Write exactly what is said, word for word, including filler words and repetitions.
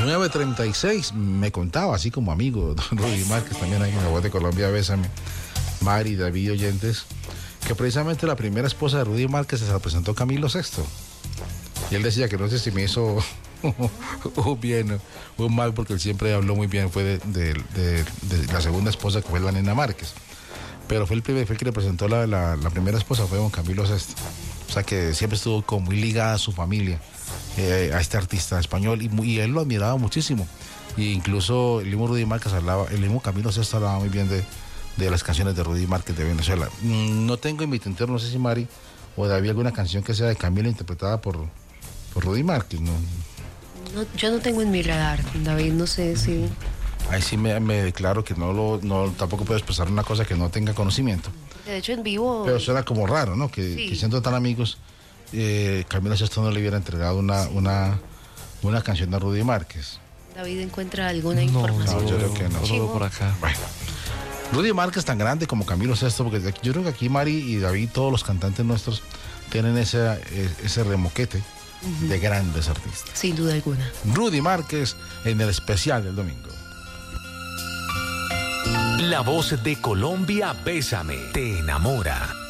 nueve treinta y seis, me contaba, así como amigo, don Rudy Márquez, también ahí en la Voz de Colombia, Bésame, Mari, David, oyentes, que precisamente la primera esposa de Rudy Márquez se la presentó Camilo Sesto. Y él decía que no sé si me hizo un bien o un mal, porque él siempre habló muy bien, fue de, de, de, de la segunda esposa, que fue la Nena Márquez. Pero fue el, primer, fue el que le presentó la, la, la primera esposa, fue don Camilo Sesto. O sea que siempre estuvo como muy ligada a su familia, eh, a este artista español, y, y él lo admiraba muchísimo. Y incluso el mismo Rudy Márquez hablaba, el mismo Camilo Sesto hablaba muy bien de, de las canciones de Rudy Márquez de Venezuela. No tengo en mi tintero, no sé si Mari o David, alguna canción que sea de Camilo interpretada por, por Rudy Márquez, ¿no? No, yo no tengo en mi radar, David, no sé si... Ahí sí me, me declaro que no lo, no, tampoco puedo expresar una cosa que no tenga conocimiento. De hecho, en vivo... Pero suena como raro, ¿no? Que, sí. que siendo tan amigos, eh, Camilo Sesto no le hubiera entregado una, sí. una, una canción a Rudy Márquez. David encuentra alguna no, información. No, yo creo que no. Todo por acá. Bueno. Rudy Márquez tan grande como Camilo Sesto, porque yo creo que aquí Mari y David, todos los cantantes nuestros, tienen ese, ese remoquete uh-huh. de grandes artistas. Sin duda alguna. Rudy Márquez en el especial del domingo. La Voz de Colombia, Bésame, te enamora.